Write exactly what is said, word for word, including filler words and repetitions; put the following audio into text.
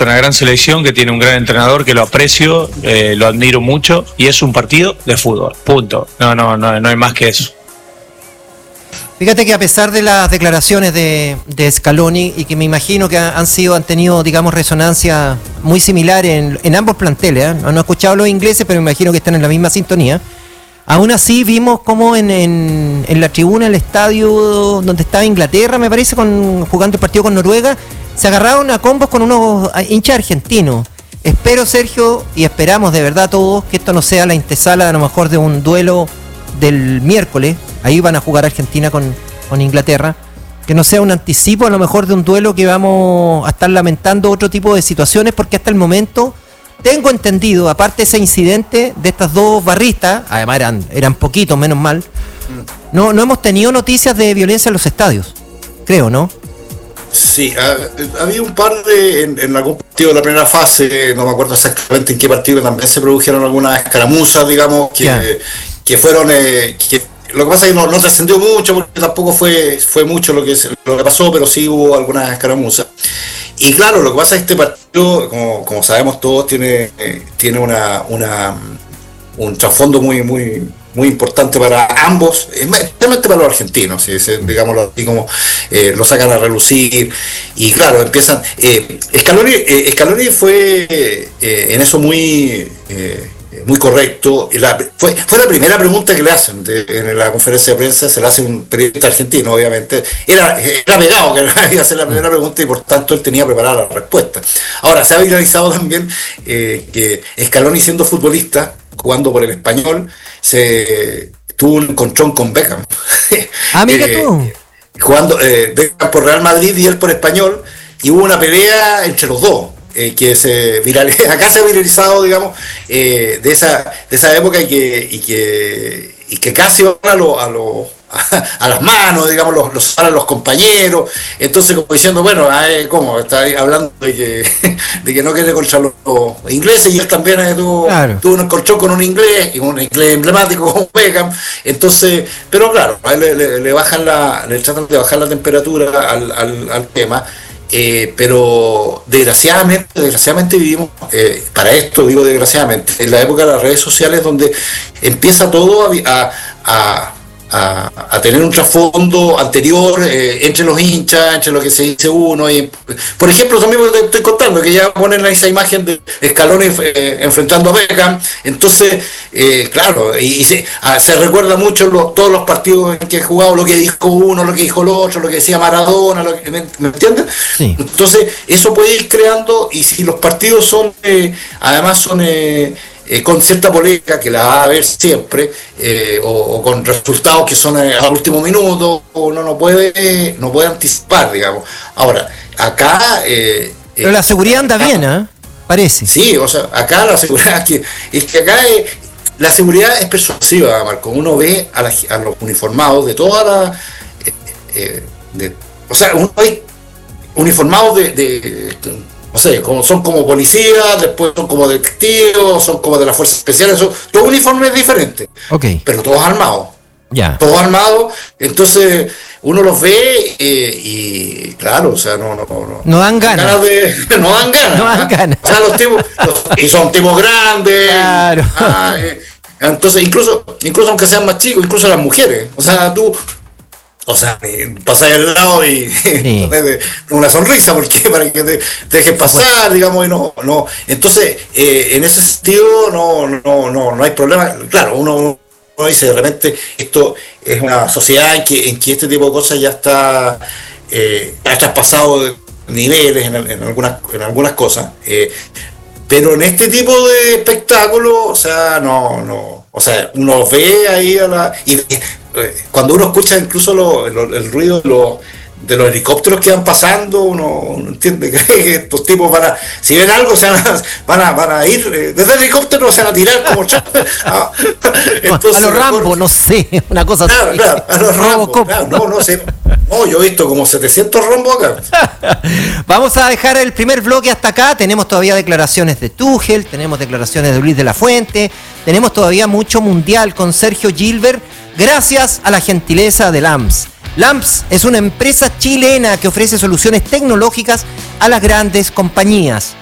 una gran selección que tiene un gran entrenador que lo aprecio, eh, lo admiro mucho y es un partido de fútbol, punto. No, no, no, no hay más que eso. Fíjate que a pesar de las declaraciones de, de Scaloni y que me imagino que han sido, han tenido, digamos, resonancia muy similar en, en ambos planteles, ¿eh? No he escuchado los ingleses, pero me imagino que están en la misma sintonía. Aún así vimos como en, en, en la tribuna del estadio donde estaba Inglaterra, me parece, con, jugando el partido con Noruega, se agarraron a combos con unos hinchas argentinos. Espero, Sergio, y esperamos de verdad todos que esto no sea la antesala a lo mejor de un duelo del miércoles. Ahí van a jugar Argentina con, con Inglaterra. Que no sea un anticipo a lo mejor de un duelo que vamos a estar lamentando otro tipo de situaciones, porque hasta el momento tengo entendido, aparte de ese incidente de estas dos barristas, además eran, eran poquitos, menos mal, no, no hemos tenido noticias de violencia en los estadios, creo, ¿no? Sí, ha, había un par de, en, en algún partido de la primera fase, no me acuerdo exactamente en qué partido, también se produjeron algunas escaramuzas, digamos, que, yeah. que fueron... Eh, que, lo que pasa es que no, no trascendió mucho, porque tampoco fue fue mucho lo que, lo que pasó, pero sí hubo algunas escaramuzas. Y claro, lo que pasa es que este partido, como, como sabemos todos, tiene, eh, tiene una, una un trasfondo muy, muy, muy importante para ambos, especialmente para los argentinos, si, si, digámoslo así, como eh, lo sacan a relucir. Y claro, empiezan... Eh, Scaloni, eh, Scaloni fue eh, en eso muy... Eh, muy correcto. La, fue, fue la primera pregunta que le hacen de, en la conferencia de prensa, se la hace un periodista argentino, obviamente. Era, era pegado que iba a hacer la primera pregunta y por tanto él tenía preparada la respuesta. Ahora, se ha viralizado también eh, que Scaloni, siendo futbolista, jugando por el Español, se tuvo un encontrón con Beckham. Ah, mira eh, tú. Jugando eh, Beckham por Real Madrid y él por Español, y hubo una pelea entre los dos. Eh, que se viraliza, acá se ha viralizado, digamos, eh, de esa de esa época y que y que y que casi van a lo, a, lo, a, a las manos, digamos, los los, a los compañeros. Entonces, como diciendo, bueno, eh, ¿cómo? Está ahí hablando de que de que no quiere contra los, los ingleses, y él también eh, tuvo, claro. tuvo un encolchón con un inglés, y un inglés emblemático como Beckham. Entonces, pero claro, a él le, le, le bajan la, le tratan de bajar la temperatura al, al, al tema. Eh, pero desgraciadamente, desgraciadamente vivimos, eh, para esto digo desgraciadamente, en la época de las redes sociales donde empieza todo a, a, a, a tener un trasfondo anterior eh, entre los hinchas, entre lo que se dice uno. Y, por ejemplo, también te estoy contando que ya ponen esa imagen de Scaloni eh, enfrentando a Beckham. Entonces, eh, claro, y, y se, a, se recuerda mucho los, todos los partidos en que he jugado, lo que dijo uno, lo que dijo el otro, lo que decía Maradona, lo que, ¿me, ¿me entiendes? Sí. Entonces, eso puede ir creando, y si los partidos son, eh, además son... Eh, Eh, con cierta polémica, que la va a haber siempre, eh, o, o con resultados que son eh, al último minuto, uno no puede no puede anticipar, digamos. Ahora, acá... Eh, Pero eh, la seguridad anda acá, bien, ¿eh? Parece. Sí, o sea, acá la seguridad, que, es que acá eh, la seguridad es persuasiva, Marco. Uno ve a, la, a los uniformados de toda la... Eh, eh, de, o sea, uno ve uniformados de... de, de no sé, como, son como policías, después son como detectives, son como de las fuerzas especiales, son todos uniformes diferentes, okay. Pero todos armados, yeah. todos armados, entonces uno los ve eh, y claro, o sea, no no no, no dan ganas, ganas de, no dan ganas, no dan ganas. O sea, los tipos, los, y son tipos grandes, claro. ah, eh, entonces incluso, incluso aunque sean más chicos, incluso las mujeres, o sea, tú... O sea, pasar al lado y sí. una sonrisa, porque para que te, te dejes pasar, bueno. digamos, y no, no. Entonces, eh, en ese sentido no, no, no, no hay problema. Claro, uno, uno dice de repente, esto es una sociedad en que, en que este tipo de cosas ya está, eh, ha traspasado niveles en, en algunas, en algunas cosas. Eh, pero en este tipo de espectáculos, o sea, no, no, o sea, uno ve ahí a la. Y, cuando uno escucha incluso lo, lo, el ruido de los, de los helicópteros que van pasando, uno, uno entiende que estos tipos van a, si ven algo, se van a, van a, van a ir desde el helicóptero, se van a tirar como ah, entonces, a los Rambo, no sé, una cosa claro, así. Claro, a los Rambo, claro, no, no sé. No, yo he visto como setecientos Rambo acá. Vamos a dejar el primer bloque hasta acá. Tenemos todavía declaraciones de Tuchel, tenemos declaraciones de Luis de la Fuente, tenemos todavía mucho mundial con Sergio Gilbert, gracias a la gentileza de Lamps. Lamps es una empresa chilena que ofrece soluciones tecnológicas a las grandes compañías.